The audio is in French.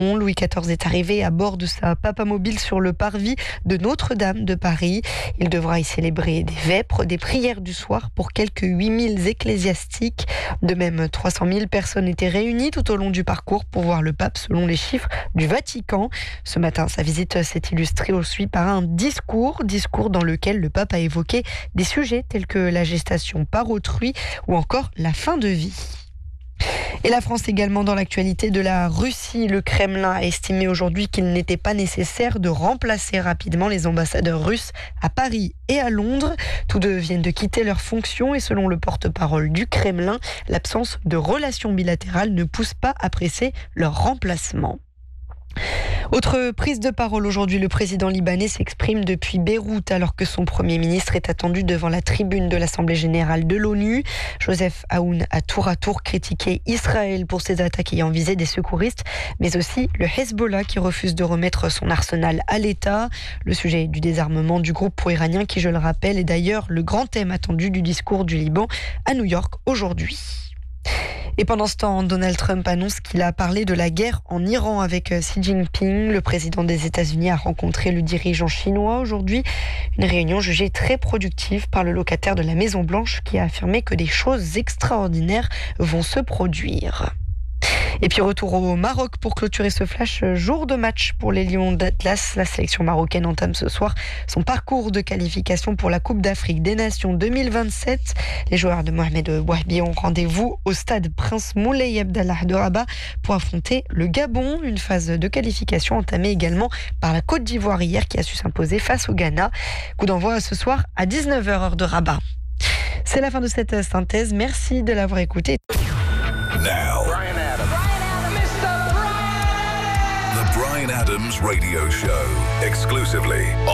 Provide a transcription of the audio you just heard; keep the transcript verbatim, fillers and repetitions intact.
Louis quatorze est arrivé à bord de sa papamobile sur le parvis de Notre-Dame de Paris. Il devra y célébrer des vêpres, des prières du soir pour quelques huit mille ecclésiastiques. De même, trois cent mille personnes étaient réunies tout au long du parcours pour voir le pape selon les chiffres du Vatican. Ce matin, sa visite s'est illustrée aussi par un discours, discours dans lequel le pape a évoqué des sujets tels que la gestation par autrui ou encore la fin de vie. Et la France également dans l'actualité de la Russie. Le Kremlin a estimé aujourd'hui qu'il n'était pas nécessaire de remplacer rapidement les ambassadeurs russes à Paris et à Londres. Tous deux viennent de quitter leurs fonctions et selon le porte-parole du Kremlin, l'absence de relations bilatérales ne pousse pas à presser leur remplacement. Autre prise de parole aujourd'hui, le président libanais s'exprime depuis Beyrouth alors que son premier ministre est attendu devant la tribune de l'Assemblée générale de l'ONU. Joseph Aoun a tour à tour critiqué Israël pour ses attaques ayant visé des secouristes, mais aussi le Hezbollah qui refuse de remettre son arsenal à l'État. Le sujet du désarmement du groupe pro-iranien qui, je le rappelle, est d'ailleurs le grand thème attendu du discours du Liban à New York aujourd'hui. Et pendant ce temps, Donald Trump annonce qu'il a parlé de la guerre en Iran avec Xi Jinping. Le président des États-Unis a rencontré le dirigeant chinois aujourd'hui. Une réunion jugée très productive par le locataire de la Maison-Blanche qui a affirmé que des choses extraordinaires vont se produire. Et puis retour au Maroc pour clôturer ce flash, jour de match pour les Lions d'Atlas. La sélection marocaine entame ce soir son parcours de qualification pour la Coupe d'Afrique des Nations deux mille vingt-sept. Les joueurs de Mohamed Bouahibi ont rendez-vous au stade Prince Moulay Abdallah de Rabat pour affronter le Gabon. Une phase de qualification entamée également par la Côte d'Ivoire hier qui a su s'imposer face au Ghana. Coup d'envoi ce soir à dix-neuf heures heure de Rabat. C'est la fin de cette synthèse. Merci de l'avoir écouté. Now. Bryan Adams. The Bryan Adams Radio Show, exclusively